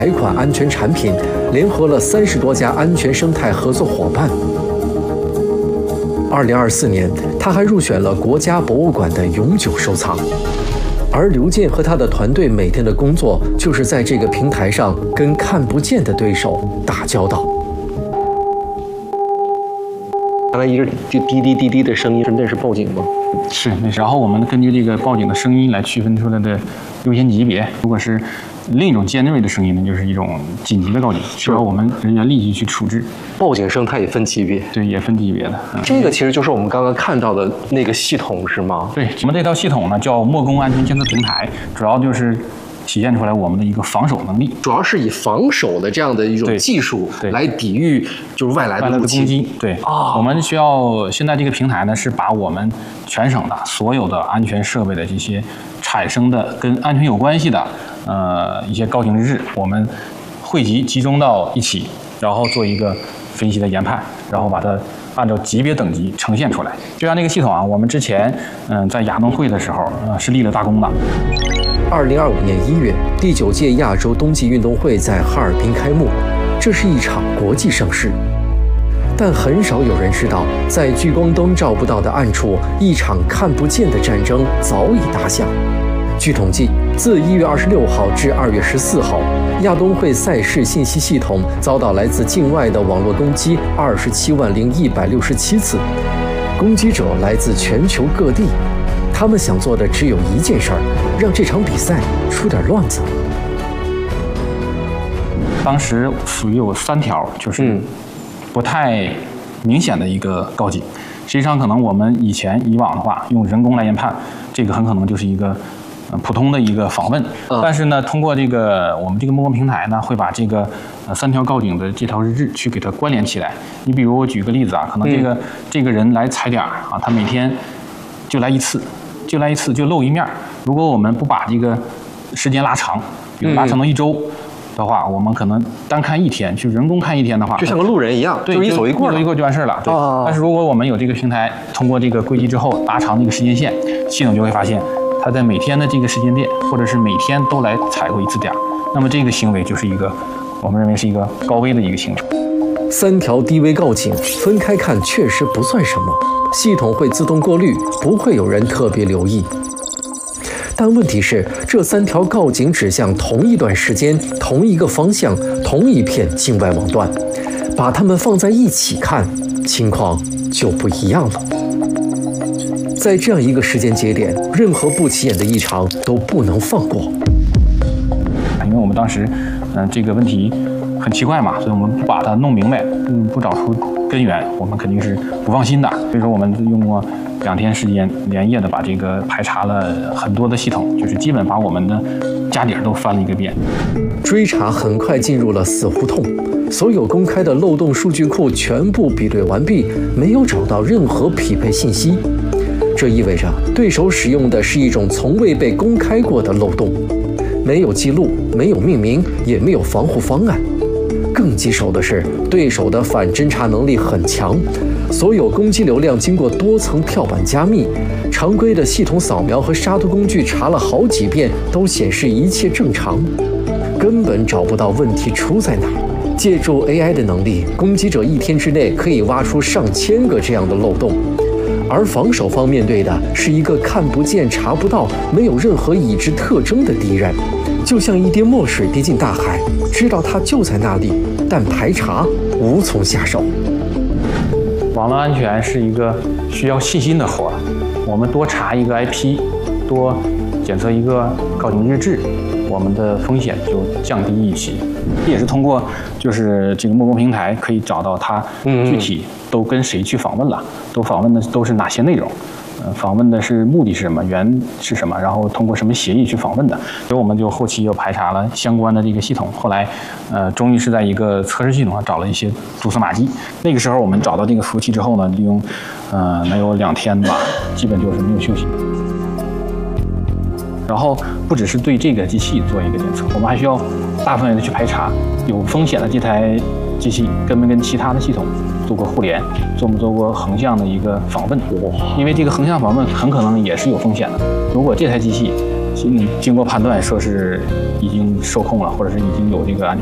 款安全产品，联合了30多家安全生态合作伙伴。2024年，他还入选了国家博物馆的永久收藏。而刘健和他的团队每天的工作，就是在这个平台上跟看不见的对手打交道。刚才一直滴滴滴滴的声音，那是报警吗？ 是，然后我们根据这个报警的声音来区分出来的优先级别。如果是另一种尖锐的声音呢，就是一种紧急的告警，需要我们人员立即去处置。 报警声它也分级别， 对，也分级别的。 这个其实就是我们刚刚看到的那个系统，是吗？ 对，我们这套系统呢叫莫工安全监测平台，主要就是体现出来我们的一个防守能力， 主要是以防守的这样的一种技术来抵御就是外来的攻击。 对啊，我们需要现在这个平台呢是把我们全省的所有的安全设备的这些产生的跟安全有关系的一些告警日志，我们汇集集中到一起，然后做一个分析的研判，然后把它按照级别等级呈现出来。就像这个系统啊，我们之前在亚冬会的时候是立了大功的。 2025年1月，第9届亚洲冬季运动会在哈尔滨开幕，这是一场国际盛事。但很少有人知道，在聚光灯照不到的暗处，一场看不见的战争早已打响。据统计，自1月26号至2月14号，亚冬会赛事信息系统遭到来自境外的网络攻击270167次，攻击者来自全球各地。他们想做的只有一件事儿，让这场比赛出点乱子。 当时属于有3条，就是不太明显的一个告警。实际上，可能我们以往的话用人工来研判，这个很可能就是一个普通的一个访问。但是呢，通过这个我们这个莫工平台呢，会把这个3条告警的这条日志去给它关联起来。你比如我举个例子啊，可能这个人来踩点啊，他每天就来一次。就露一面。如果我们不把这个时间拉长，比如拉长到1周的话，我们可能单看1天，就人工看1天的话， 就像个路人一样， 对， 就一走一过就完事了。对。但是如果我们有这个平台，通过这个归集之后拉长这个时间线，系统就会发现，它在每天的这个时间点，或者是每天都来踩过一次点，那么这个行为就是一个我们认为是一个高危的一个行为。 3条低危告警分开看确实不算什么，系统会自动过滤，不会有人特别留意。但问题是，这3条告警指向同一段时间、同一个方向、同一片境外网段，把它们放在一起看，情况就不一样了。在这样一个时间节点，任何不起眼的异常都不能放过。 因为我们当时，这个问题很奇怪嘛，所以我们不把它弄明白，不找出根源，我们肯定是不放心的。所以说，我们用过2天时间，连夜的把这个排查了很多的系统，就是基本把我们的家底儿都翻了一个遍。 追查很快进入了死胡同，所有公开的漏洞数据库全部比对完毕，没有找到任何匹配信息。这意味着对手使用的是一种从未被公开过的漏洞，没有记录，没有命名，也没有防护方案。更棘手的是，对手的反侦查能力很强，所有攻击流量经过多层跳板加密，常规的系统扫描和杀毒工具查了好几遍，都显示一切正常，根本找不到问题出在哪。借助 AI 的能力，攻击者1天之内可以挖出上千个这样的漏洞。而防守方面对的是一个看不见、查不到、没有任何已知特征的敌人，就像一滴墨水滴进大海，知道它就在那里，但排查无从下手。 网络安全是一个需要细心的活儿，我们多查一个 IP， 多检测一个告警日志，我们的风险就降低一些。也是通过就是这个莫工平台可以找到它具体都跟谁去访问了，都访问的都是哪些内容，访问的是目的是什么，源是什么，然后通过什么协议去访问的。所以我们就后期又排查了相关的这个系统，后来终于是在一个测试系统上找了一些蛛丝马迹。那个时候我们找到这个服务器之后呢，利用能有2天吧，基本就是没有休息。然后不只是对这个机器做一个检测，我们还需要大范围的去排查有风险的这台机器跟没跟其他的系统做过互联，做没做过横向的一个访问。因为这个横向访问很可能也是有风险的。如果这台机器经过判断说是已经受控了，或者是已经有这个安全